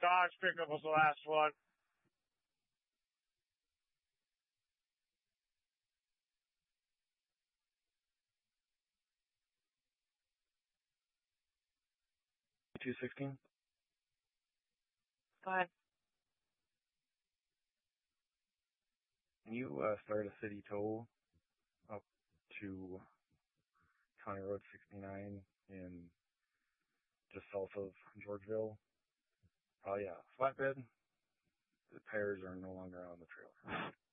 Dodge pickup was the last one. $216. Fine. Can you start a city tow up to County Road 69 in just south of Georgeville? Oh yeah, flatbed. The tires are no longer on the trailer.